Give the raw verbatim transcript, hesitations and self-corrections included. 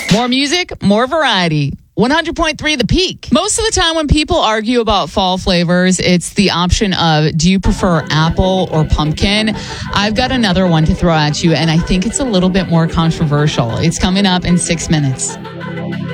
More music, more variety. one hundred point three The Peak. Most of the time when people argue about fall flavors, it's the option of, do you prefer apple or pumpkin? I've got another one to throw at you, and I think it's a little bit more controversial. It's coming up in six minutes.